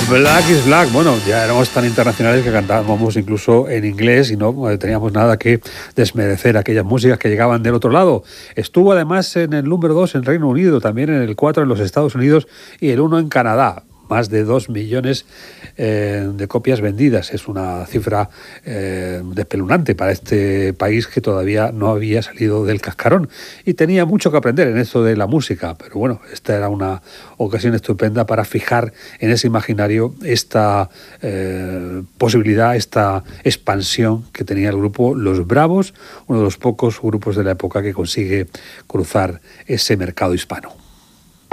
Black is Black. Bueno, ya éramos tan internacionales que cantábamos incluso en inglés y no teníamos nada que desmerecer aquellas músicas que llegaban del otro lado. Estuvo además en el número 2 en Reino Unido, también en el 4 en los Estados Unidos y el 1 en Canadá. Más de 2 millones de copias vendidas. Es una cifra despelunante para este país que todavía no había salido del cascarón y tenía mucho que aprender en esto de la música. Pero bueno, esta era una ocasión estupenda para fijar en ese imaginario esta posibilidad, esta expansión que tenía el grupo Los Bravos, uno de los pocos grupos de la época que consigue cruzar ese mercado hispano.